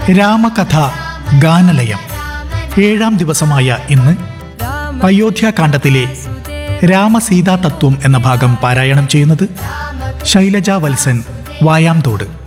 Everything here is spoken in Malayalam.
രാമകഥ ഗാനലയം 7-ാം ദിവസമായ ഇന്ന് അയോധ്യാകാന്ഡത്തിലെ രാമസീതാ തത്വം എന്ന ഭാഗം പാരായണം ചെയ്യുന്നത് ശൈലജ വത്സൻ വായാംതോട്.